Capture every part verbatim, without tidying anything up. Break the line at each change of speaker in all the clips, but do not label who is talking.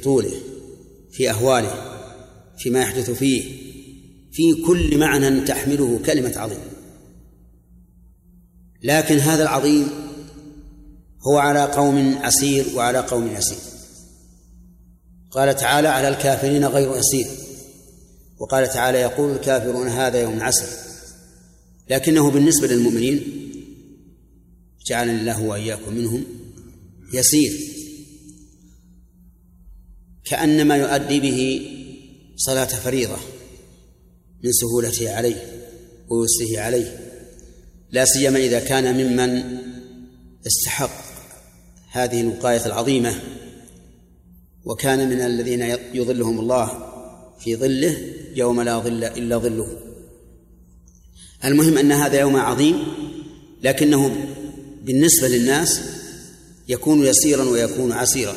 طوله، في أهواله، فيما يحدث فيه، في كل معنى تحمله كلمة عظيم. لكن هذا العظيم هو على قوم عسير وعلى قوم يسير. قال تعالى: على الكافرين غير يسير. وقال تعالى: يقول الكافرون هذا يوم عسر. لكنه بالنسبة للمؤمنين جعلني الله وإياكم منهم يسير، كأنما يؤدي به صلاة فريضة من سهولته عليه ويسره عليه، لا سيما إذا كان ممن استحق هذه الوقاية العظيمة وكان من الذين يظلهم الله في ظله يوم لا ظل إلا ظله. المهم أن هذا يوم عظيم، لكنه بالنسبة للناس يكون يسيرا ويكون عسيرا.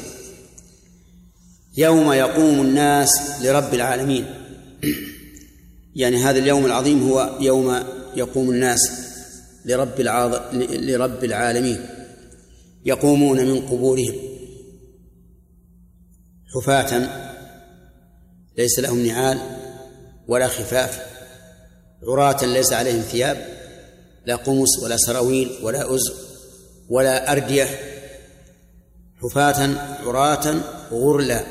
يوم يقوم الناس لرب العالمين، يعني هذا اليوم العظيم هو يوم يقوم الناس لرب, العظ... لرب العالمين، يقومون من قبورهم حفاة ليس لهم نعال ولا خفاف، عراة ليس عليهم ثياب، لا قمص ولا سراويل ولا أزر ولا أردية، حفاة عراة غرلا،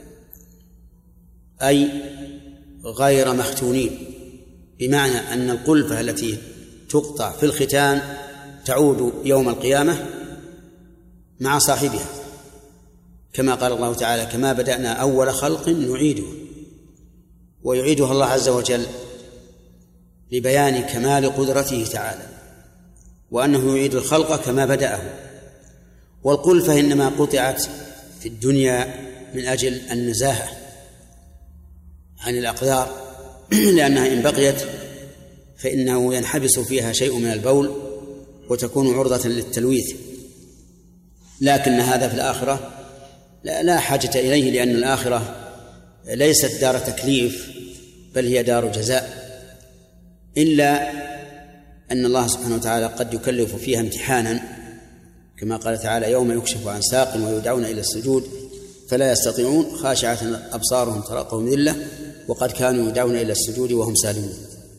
أي غير مختونين، بمعنى أن القلفة التي تقطع في الختان تعود يوم القيامة مع صاحبها، كما قال الله تعالى: كما بدأنا أول خلق نعيده. ويعيدها الله عز وجل لبيان كمال قدرته تعالى، وأنه يعيد الخلق كما بدأه. والقلفة إنما قطعت في الدنيا من أجل النزاهة عن الأقدار، لأنها إن بقيت فإنه ينحبس فيها شيء من البول وتكون عرضة للتلويث. لكن هذا في الآخرة لا حاجة إليه، لأن الآخرة ليست دار تكليف بل هي دار جزاء، إلا أن الله سبحانه وتعالى قد يكلف فيها امتحانا، كما قال تعالى: يوم يكشف عن ساق ويدعون إلى السجود فلا يستطيعون خاشعة أبصارهم ترقهم ذلة وقد كانوا يدعون إلى السجود وهم سالمون.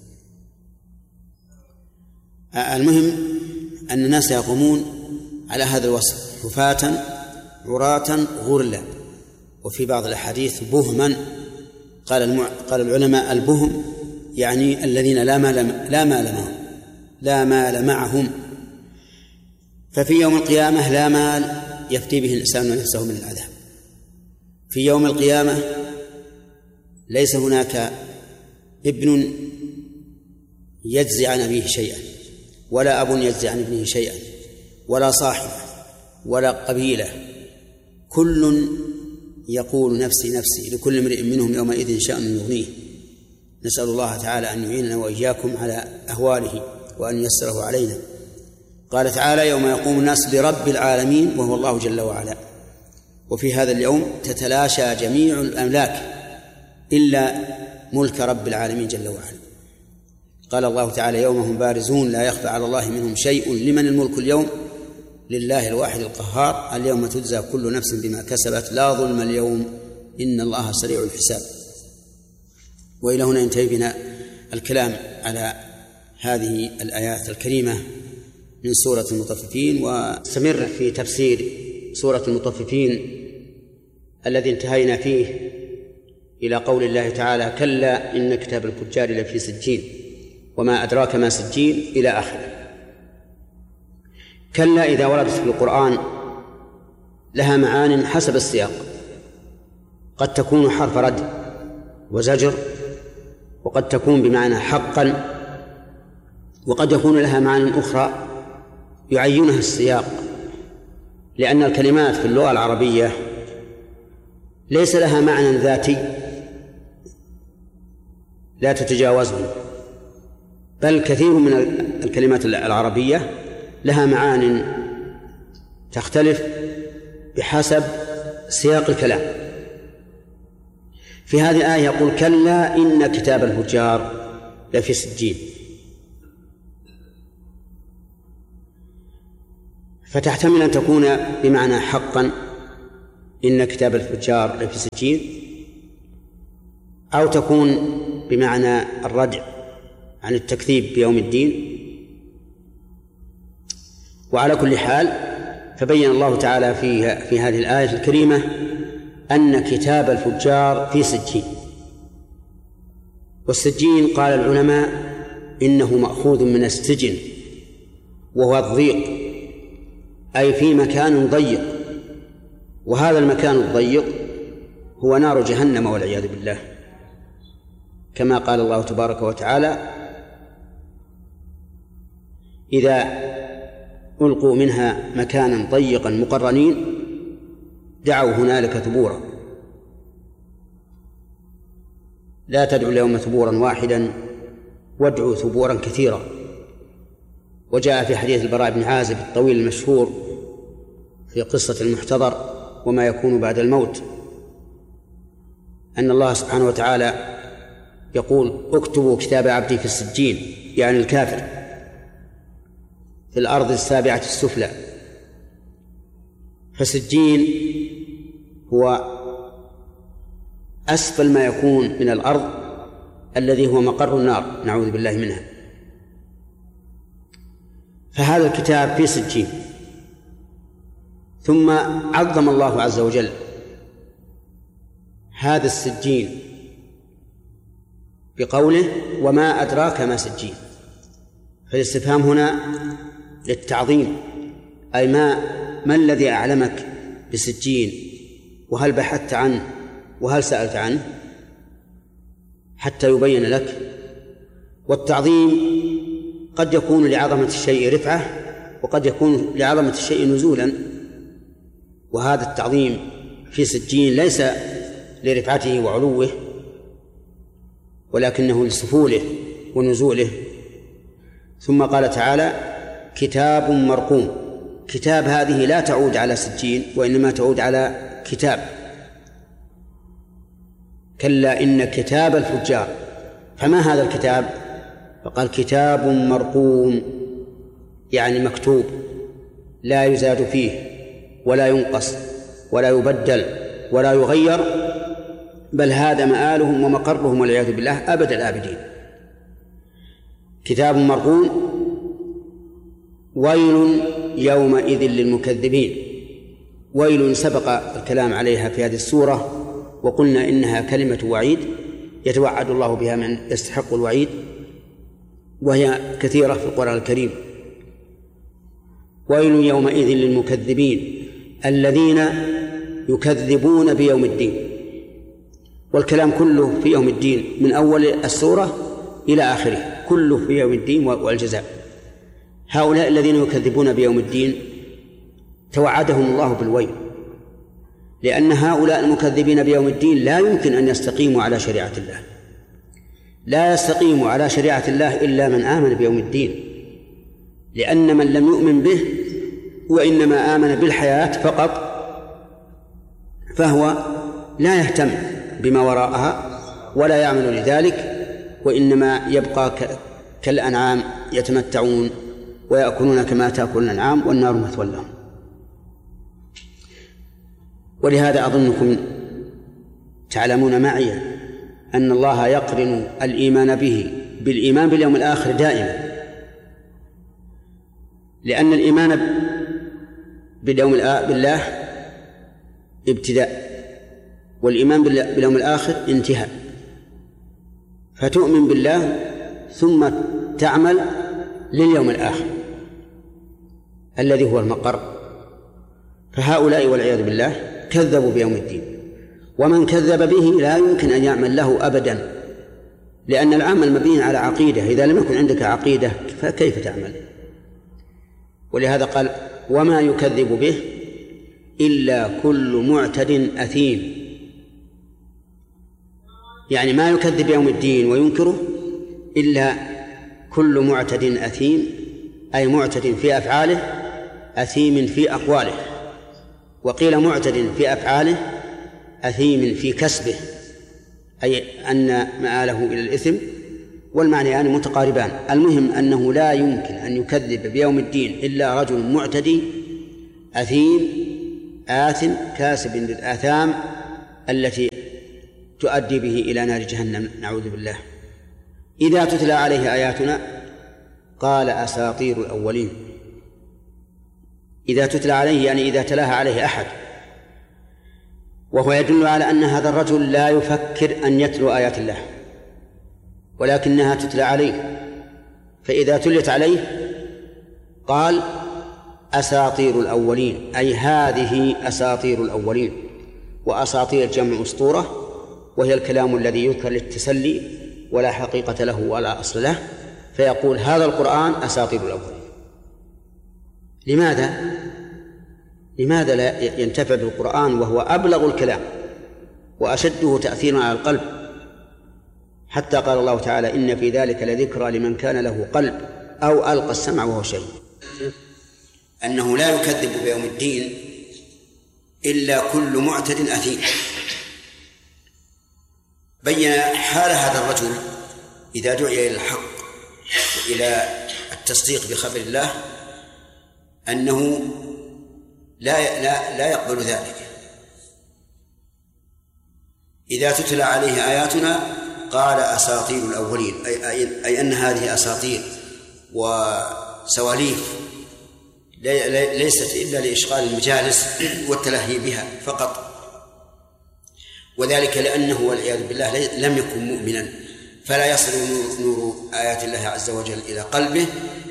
المهم أن الناس يقومون على هذا الوصف حفاة عراة غرلا. وفي بعض الأحاديث بهما. قال المع... قال العلماء: البهم يعني الذين لا مال لا مال معهم لا مال معهم ففي يوم القيامة لا مال يفتي به الإنسان نفسه من العذاب. في يوم القيامة ليس هناك ابن يجزي عن أبيه شيئا، ولا أب يجزي عن ابنه شيئا، ولا صاحب ولا قبيلة، كل يقول نفسي نفسي، لكل امرئ منهم يومئذ شأن يغنيه. نسأل الله تعالى أن يعيننا وإياكم على أهواله وأن ييسره علينا. قال تعالى: يوم يقوم الناس لرب العالمين وهو الله جل وعلا. وفي هذا اليوم تتلاشى جميع الأملاك إلا ملك رب العالمين جل وعلا. قال الله تعالى: يوم هم بارزون لا يخفى على الله منهم شيء لمن الملك اليوم لله الواحد القهار اليوم تجزى كل نفس بما كسبت لا ظلم اليوم إن الله سريع الحساب. وإلى هنا ينتهي بنا الكلام على هذه الآيات الكريمة من سورة المطففين، واستمر في تفسير سورة المطففين الذي انتهينا فيه إلى قول الله تعالى: كلا إن كتاب الفجار لفي سجين وما أدراك ما سجين إلى آخره. كلا إذا وردت في القرآن لها معان حسب السياق، قد تكون حرف رد وزجر، وقد تكون بمعنى حقا، وقد يكون لها معان أخرى يعينها السياق، لأن الكلمات في اللغة العربية ليس لها معنى ذاتي لا تتجاوزه، بل كثير من الكلمات العربية لها معان تختلف بحسب سياق الكلام. في هذه الآية يقول: كلا إن كتاب الفجار لفي سجين، فتحتمل أن تكون بمعنى حقا، إن كتاب الفجار لفي سجين، أو تكون بمعنى الردع عن التكذيب بيوم الدين. وعلى كل حال فبين الله تعالى في في هذه الآية الكريمة أن كتاب الفجار في سجين. والسجين قال العلماء إنه مأخوذ من السجن، وهو الضيق، أي في مكان ضيق، وهذا المكان الضيق هو نار جهنم والعياذ بالله، كما قال الله تبارك وتعالى: إذا ألقوا منها مكانا ضيقا مقرنين دعوا هنالك ثبورا. لا تدعوا اليوم ثبورا واحدا وادعوا ثبورا كثيرا. وجاء في حديث البراء بن عازب الطويل المشهور في قصة المحتضر وما يكون بعد الموت أن الله سبحانه وتعالى يقول: اكتبوا كتاب عبدي في السجين، يعني الكافر، في الأرض السابعة السفلى. فالسجين هو أسفل ما يكون من الأرض الذي هو مقر النار، نعوذ بالله منها. فهذا الكتاب في سجين. ثم عظم الله عز وجل هذا السجين بقوله: وما أدراك ما سجين. فالاستفهام هنا للتعظيم، أي ما ما الذي أعلمك بسجين، وهل بحثت عنه، وهل سألت عنه، حتى يبين لك. والتعظيم قد يكون لعظمة الشيء رفعة، وقد يكون لعظمة الشيء نزولا، وهذا التعظيم في سجين ليس لرفعته وعلوه، ولكنه لسفوله ونزوله. ثم قال تعالى: كتاب مرقوم. كتاب هذه لا تعود على سجين، وإنما تعود على كتاب. كلا إن كتاب الفجار. فما هذا الكتاب؟ فقال: كتاب مرقوم، يعني مكتوب، لا يزاد فيه ولا ينقص ولا يبدل ولا يغير، بل هذا مآلهم ومقرهم والعياذ بالله أبد الآبدين. كتاب مرقوم. ويل يومئذ للمكذبين. ويل سبق الكلام عليها في هذه السورة، وقلنا إنها كلمة وعيد يتوعد الله بها من يستحق الوعيد، وهي كثيرة في القرآن الكريم. ويل يومئذ للمكذبين الذين يكذبون بيوم الدين. والكلام كله في يوم الدين من أول السورة إلى آخره، كله في يوم الدين والجزاء. هؤلاء الذين يكذبون بيوم الدين توعدهم الله بالويل، لأن هؤلاء المكذبين بيوم الدين لا يمكن أن يستقيموا على شريعة الله. لا يستقيم على شريعة الله إلا من آمن بيوم الدين، لأن من لم يؤمن به وإنما آمن بالحياة فقط فهو لا يهتم بما وراءها ولا يعمل لذلك، وإنما يبقى كالأنعام يتمتعون ويأكلون كما تأكل الأنعام والنار مثوى لهم. ولهذا أظنكم تعلمون معي أن الله يقرن الإيمان به بالإيمان باليوم الآخر دائما، لأن الإيمان باليوم بالله ابتداء، والإيمان باليوم الآخر انتهاء. فتؤمن بالله ثم تعمل لليوم الآخر الذي هو المقر. فهؤلاء والعياذ بالله كذبوا بيوم الدين، ومن كذب به لا يمكن أن يعمل له أبدا، لأن العمل مبني على عقيدة، إذا لم يكن عندك عقيدة فكيف تعمل؟ ولهذا قال: وما يكذب به إلا كل معتد أثيم. يعني ما يكذب يوم الدين وينكره إلا كل معتد أثيم، أي معتد في أفعاله أثيم في أقواله. وقيل معتد في أفعاله أثيم في كسبه، أي أن مآله إلى الإثم، والمعنيان متقاربان. المهم أنه لا يمكن أن يكذب بيوم الدين إلا رجل معتدي أثيم آثم كاسب للآثام التي تؤدي به إلى نار جهنم نعوذ بالله. إذا تتلى عليه آياتنا قال أساطير الأولين. إذا تتلى عليه يعني إذا تلاها عليه أحد، وهو يدل على أن هذا الرجل لا يفكر أن يتلو آيات الله ولكنها تتلى عليه، فإذا تلت عليه قال أساطير الأولين، أي هذه أساطير الأولين. وأساطير جمع أسطورة، وهي الكلام الذي يذكر للتسلي ولا حقيقة له ولا أصل له، فيقول هذا القرآن أساطير الأولين. لماذا؟ لماذا لا ينتفع بالقرآن وهو أبلغ الكلام وأشده تأثيرا على القلب؟ حتى قال الله تعالى إن في ذلك لذكرى لمن كان له قلب أو ألقى السمع وهو شهيد. أنه لا يكذب بيوم الدين إلا كل معتد أثيم. بين حال هذا الرجل إذا دعي إلى الحق إلى التصديق بخبر الله أنه لا لا لا يقبل ذلك. إذا تتلى عليه آياتنا قال أساطير الأولين، أي, أي, أي أن هذه أساطير وسواليف ليست إلا لإشغال المجالس والتلهي بها فقط، وذلك لأنه والعياذ بالله لم يكن مؤمنا، فلا يصل نور آيات الله عز وجل إلى قلبه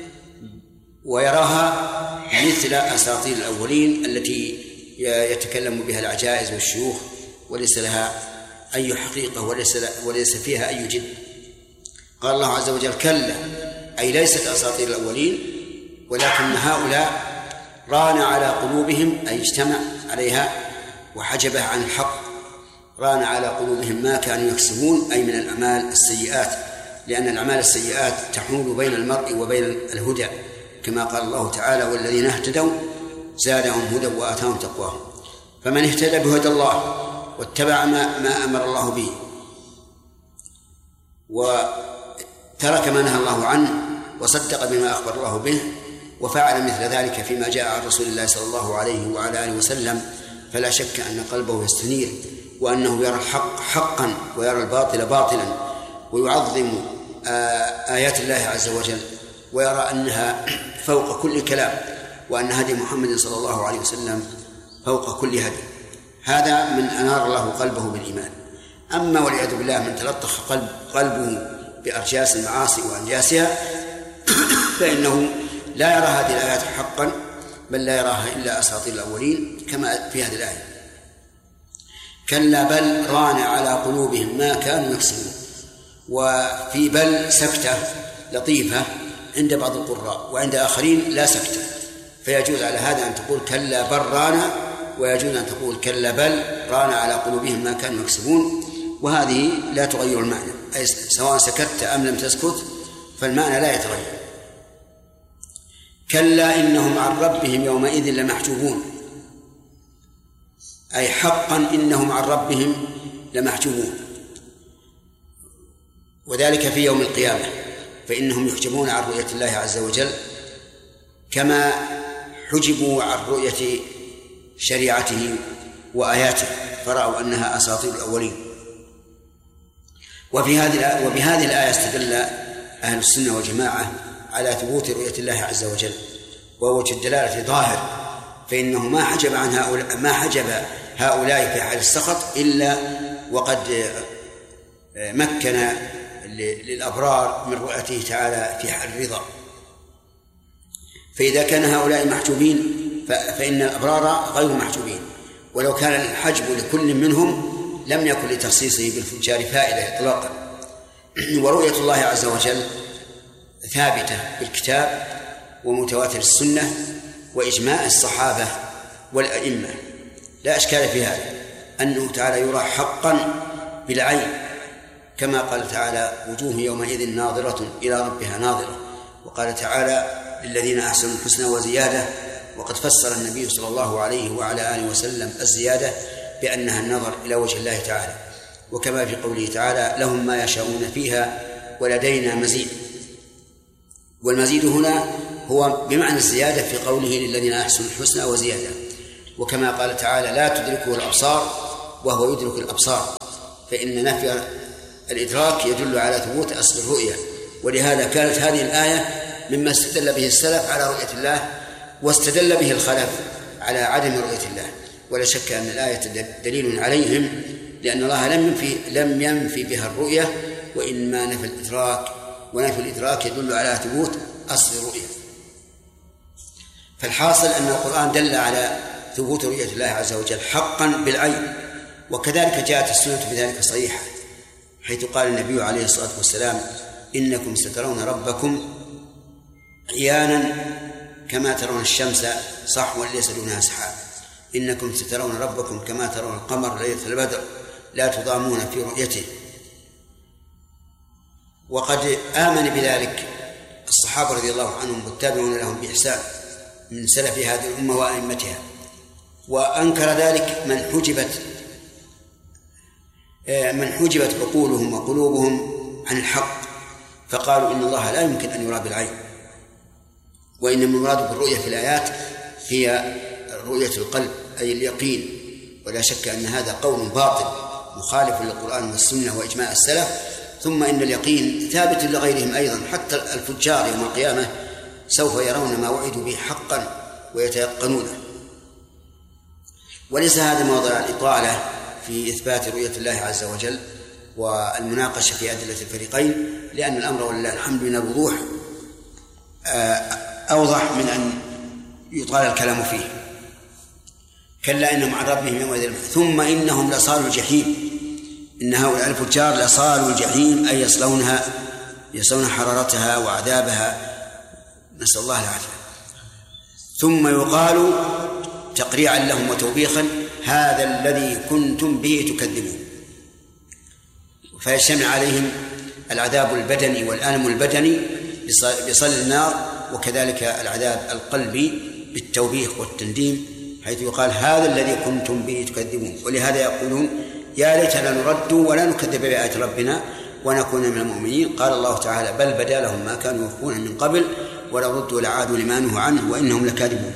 ويراها مثل أساطير الأولين التي يتكلم بها العجائز والشيوخ وليس لها أي حقيقة وليس, وليس فيها أي جد. قال الله عز وجل كلا، أي ليست أساطير الأولين، ولكن هؤلاء ران على قلوبهم، أي اجتمع عليها وحجبه عن الحق، ران على قلوبهم ما كانوا يكسبون، أي من الأعمال السيئات، لأن الأعمال السيئات تحول بين المرء وبين الهدى، كما قال الله تعالى والذين اهتدوا زادهم هدى وآتاهم تقواهم. فمن اهتدى بهدى الله واتبع ما, ما أمر الله به وترك ما نهى الله عنه وصدق بما أخبر الله به وفعل مثل ذلك فيما جاء عن رسول الله صلى الله عليه وعلى آله وسلم، فلا شك أن قلبه يستنير وأنه يرى الحق حقا ويرى الباطل باطلا ويعظم آيات الله عز وجل ويرى أنها فوق كل كلام، وأن هدي محمد صلى الله عليه وسلم فوق كل هدي. هذا من أنار الله قلبه بالإيمان. أما والعياذ بالله من تلطخ قلب قلبه بأرجاس المعاصي وأنجاسها فإنه لا يرى هذه الآيات حقا، بل لا يراها إلا أساطير الأولين كما في هذه الآية. كلا بل ران على قلوبهم ما كانوا يكسبون. وفي بل سكتة لطيفة عند بعض القراء وعند آخرين لا سكتة، فيجوز على هذا أن تقول كلا بل ران، ويجوز أن تقول كلا بل ران على قلوبهم ما كانوا يكسبون، وهذه لا تغير المعنى، أي سواء سكت أم لم تسكت فالمعنى لا يتغير. كلا إنهم عن ربهم يومئذ لمحجوبون، أي حقا إنهم عن ربهم لمحجوبون، وذلك في يوم القيامة، فإنهم يحجبون عن رؤية الله عز وجل كما حجبوا عن رؤية شريعته وآياته فرأوا أنها أساطير الأولين. وفي هذه وبهذه الآية استدل أهل السنة والجماعة على ثبوت رؤية الله عز وجل، ووجه الدلالة ظاهر، فإنه ما حجب عن هؤلاء ما حجب هؤلاء في حال السخط إلا وقد مكن للأبرار من رؤيته تعالى في حال الرضا. فإذا كان هؤلاء محجوبين فإن الأبرار غير محجوبين، ولو كان الحجب لكل منهم لم يكن لتخصيصه بالفجار فائدة إطلاقا. ورؤية الله عز وجل ثابتة بالكتاب ومتواتر السنة وإجماع الصحابة والأئمة، لا أشكال في هذا، أنه تعالى يرى حقا بالعين، كما قال تعالى وجوه يومئذ ناظرة إلى ربها ناظرة، وقال تعالى للذين أحسنوا الحسنى وزيادة، وقد فسر النبي صلى الله عليه وعلى آله وسلم الزيادة بأنها النظر إلى وجه الله تعالى، وكما في قوله تعالى لهم ما يشاءون فيها ولدينا مزيد. والمزيد هنا هو بمعنى الزيادة في قوله للذين أحسنوا الحسنى وزيادة. وكما قال تعالى لا تدركه الأبصار وهو يدرك الأبصار، فإن نفي الإدراك يدل على ثبوت أصل الرؤية. ولهذا كانت هذه الآية مما استدل به السلف على رؤية الله، واستدل به الخلف على عدم رؤية الله. ولا شك أن الآية دليل عليهم، لأن الله لم ينفي لم ينفي بها الرؤية، وإنما نفي الإدراك، ونفي الإدراك يدل على ثبوت أصل الرؤية. فالحاصل أن القرآن دل على ثبوت رؤية الله عز وجل حقا بالعين، وكذلك جاءت السنة في ذلك صحيحة، حيث قال النبي عليه الصلاة والسلام إنكم سترون ربكم عيانا كما ترون الشمس صحوا ليس دونها سحاب، إنكم سترون ربكم كما ترون القمر ليلة البدر لا تضامون في رؤيته. وقد آمن بذلك الصحابة رضي الله عنهم والتابعون لهم بإحسان من سلف هذه الأمة وأئمتها، وأنكر ذلك من حجبت من حجبت عقولهم وقلوبهم عن الحق، فقالوا إن الله لا يمكن أن يرى بالعين، وإنما المراد بالرؤية في الآيات هي رؤية القلب أي اليقين. ولا شك أن هذا قول باطل مخالف للقرآن والسنة وإجماع السلف. ثم إن اليقين ثابت لغيرهم أيضا، حتى الفجار يوم القيامة سوف يرون ما وعدوا به حقا ويتيقنونه. وليس هذا موضع الإطالة في إثبات رؤية الله عز وجل والمناقشة في أدلة الفريقين، لأن الأمر ولله الحمد من الوضوح أوضح من أن يطال الكلام فيه. كلا إنهم عن ربهم يومئذ ثم إنهم لصالوا الجحيم، إن هؤلاء الفجار لصالوا الجحيم أي يصلونها يصلون حرارتها وعذابها، نسأل الله العافية. ثم يقال تقريعا لهم وتوبيخا هذا الذي كنتم به تكذبون، فيجتمع عليهم العذاب البدني والألم البدني بصل النار، وكذلك العذاب القلبي بالتوبيخ والتنديم، حيث يقال هذا الذي كنتم به تكذبون. ولهذا يقولون يا ليتنا نرد ولا نكذب بآيات ربنا ونكون من المؤمنين. قال الله تعالى بل بدا لهم ما كانوا يخفون من قبل ولو ردوا لعادوا لما نهوا عنه وإنهم لكاذبون.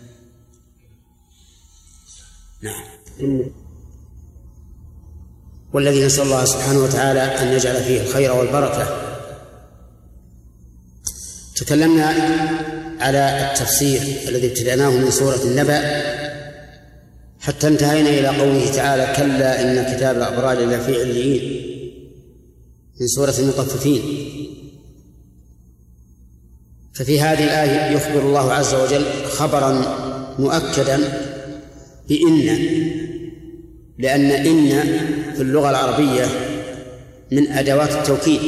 نعم.
والذي نسأل الله سبحانه وتعالى أن يجعل فيه الخير والبركة. تكلمنا على التفسير الذي ابتدأناه من سورة النبأ حتى انتهينا إلى قوله تعالى كلا إن كتاب الأبرار لفي عليين من سورة المطففين. ففي هذه الآية يخبر الله عز وجل خبرا مؤكدا بإن، لأن إن في اللغة العربية من أدوات التوكيد.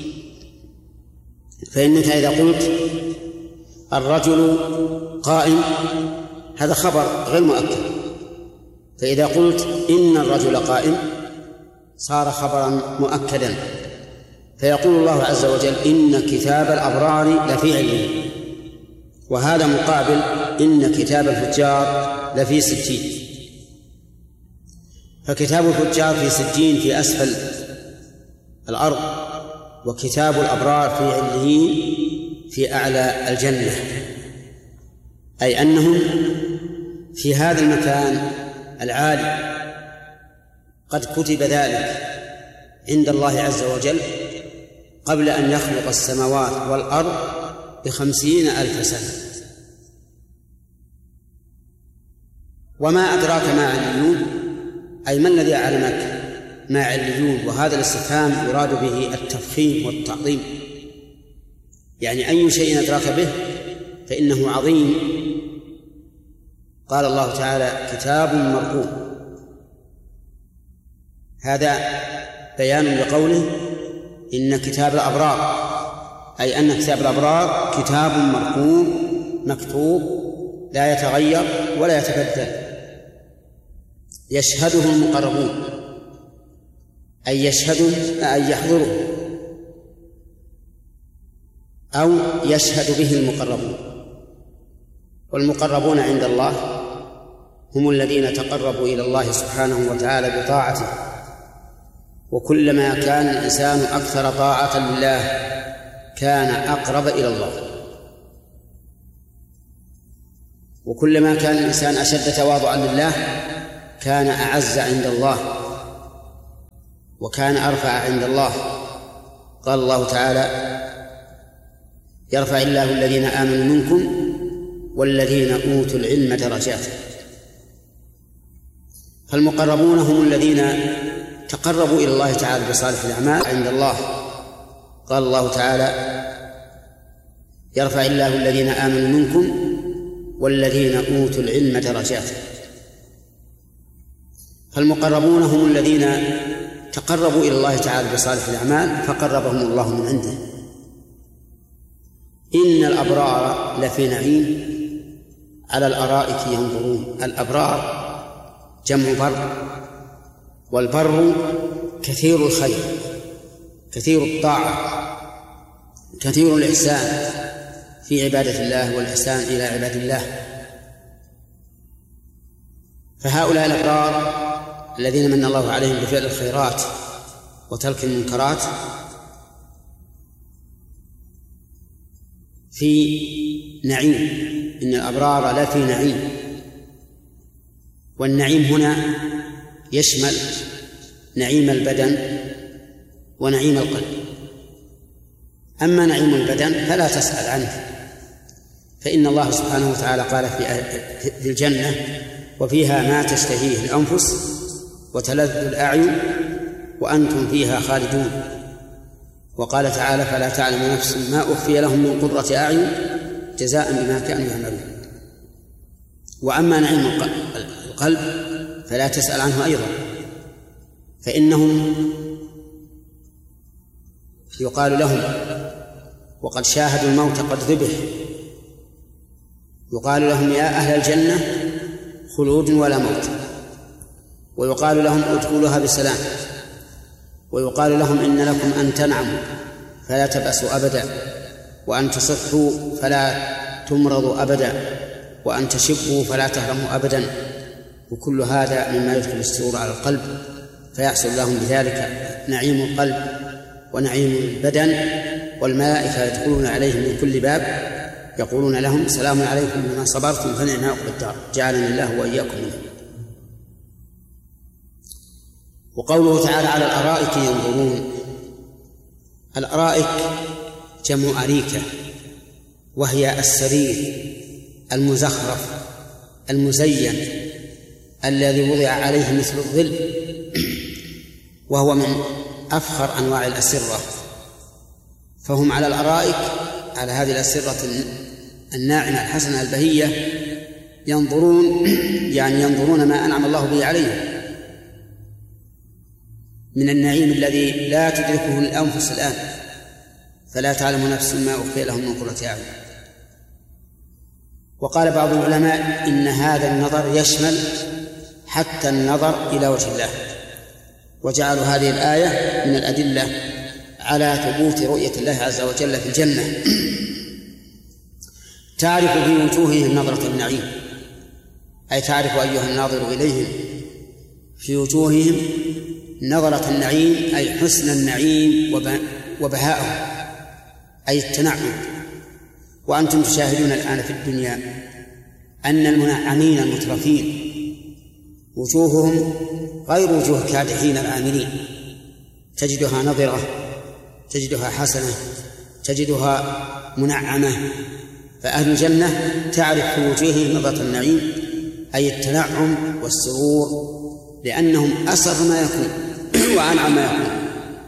فإنك إذا قلت الرجل قائم هذا خبر غير مؤكد، فإذا قلت إن الرجل قائم صار خبرا مؤكدا. فيقول الله عز وجل إن كتاب الأبرار لفي عليين، وهذا مقابل إن كتاب الفجار لفي سجين. فكتاب الفجار في سجين في أسفل الأرض، وكتاب الأبرار في عليين في أعلى الجنة، أي أنهم في هذا المكان العالي قد كتب ذلك عند الله عز وجل قبل أن يخلق السماوات والأرض بخمسين ألف سنة. وما أدراك ما عليون، أي ما الذي أعلمك ما عليون؟ وهذا الاستفهام يراد به التفخيم والتعظيم، يعني أي شيء أدراك به فإنه عظيم. قال الله تعالى كتاب مرقوم، هذا بيان لقوله إن كتاب الأبرار، أي أن كتاب الأبرار كتاب مرقوم مكتوب لا يتغير ولا يتبدل، يشهده المقربون، أي يشهد أي يحضره أو يشهد به المقربون. والمقربون عند الله هم الذين تقربوا إلى الله سبحانه وتعالى بطاعته، وكلما كان الإنسان أكثر طاعة لله كان أقرب إلى الله.
وكلما كان الإنسان أشد تواضعا لله كان أعز عند الله وكان أرفع عند الله. قال الله تعالى: يرفع الله الذين آمنوا منكم والذين أوتوا العلم درجات. فالمقربون هم الذين تقربوا إلى الله تعالى بصالح الأعمال عند الله. قال الله تعالى: يرفع الله الذين آمنوا منكم والذين أوتوا العلم درجات. فالمقربون هم الذين تقربوا إلى الله تعالى بصالح الأعمال فقربهم الله من عنده. إن الأبرار لفي نعيم على الأرائك ينظرون. الأبرار جمع بر، والبر كثير الخير، كثير الطاعة، كثير الإحسان في عبادة الله والإحسان إلى عباد الله. فهؤلاء الأبرار الذين من الله عليهم بفعل الخيرات وترك المنكرات في نعيم. إن الأبرار لفي نعيم. والنعيم هنا يشمل نعيم البدن ونعيم القلب. أما نعيم البدن فلا تسأل عنه، فإن الله سبحانه وتعالى قال في الجنة: وفيها ما تشتهيه الأنفس وتلذ الأعين وأنتم فيها خالدون. وقال تعالى: فلا تعلم نفس ما أخفي لهم من قرة أعين جزاء بما كانوا يعملون. وأما نعيم القلب فلا تسأل عنه أيضا، فإنهم يقال لهم وقد شاهدوا الموت قد ذبح، يقال لهم: يا أهل الجنة خلود ولا موت. ويقال لهم: ادخلوها بسلام. ويقال لهم: إن لكم أن تنعموا فلا تبأسوا أبدا، وأن تصحوا فلا تمرضوا أبدا، وأن تشبوا فلا تهرموا أبدا. وكل هذا مما يدخل السرور على القلب، فيحصل لهم بذلك نعيم القلب ونعيم البدن. والملائكة يدخلون عليهم من كل باب يقولون لهم: سلام عليكم بما صبرتم فنعم عقبى الدار، جعلني الله وإياكم منه. وقوله تعالى: على الأرائك ينظرون. الأرائك جمع أريكة، وهي السرير المزخرف المزين الذي وضع عليه مثل الظل، وهو من أفخر أنواع الأسرة. فهم على الأرائك، على هذه الأسرة الناعمة الحسنة البهية، ينظرون، يعني ينظرون ما أنعم الله به عليهم من النعيم الذي لا تدركه الأنفس الآن، فلا تعلم نفس ما أخفي لهم من قرة أعين. وقال بعض العلماء إن هذا النظر يشمل حتى النظر إلى وجه الله، وجعلوا هذه الآية من الأدلة على ثبوت رؤية الله عز وجل في الجنة. تعرف في وجوههم نظرة النعيم، أي تعرف أيها الناظر إليهم في وجوههم نظرة النعيم، أي حسن النعيم وبهاءه، أي التنعم. وأنتم تشاهدون الآن في الدنيا أن المنعمين المترفين وجوههم غير وجوه كادحين العاملين، تجدها نظرة، تجدها حسنة، تجدها منعمة. فأهل الجنة تعرف في وجوههم نظرة النعيم، أي التنعم والسرور، لأنهم أسر ما يكون وأنعم ما يكون.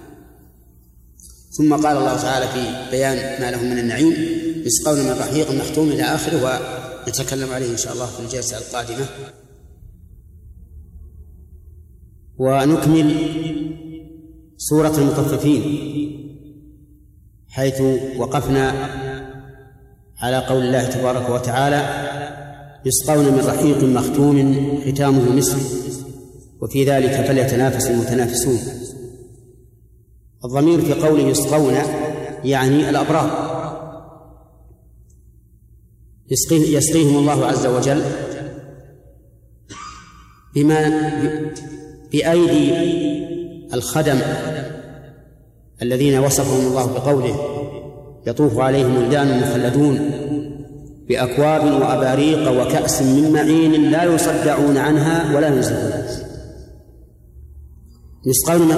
ثم قال الله تعالى في بيان ما لهم من النعيم: يسقون من رحيق مختوم إلى آخره، ونتكلم عليه إن شاء الله في الجلسة القادمة. ونكمل سورة المطففين، حيث وقفنا على قول الله تبارك وتعالى: يسقون من رحيق مختوم ختامه مسك وفي ذلك فليتنافس المتنافسون. الضمير في قوله يسقون يعني الأبرار، يسقيهم الله عز وجل بما بأيدي الخدم الذين وصفهم الله بقوله: يطوف عليهم ولدان مخلدون بأكواب وأباريق وكأس من معين لا يصدعون عنها ولا ينزفون. يسقون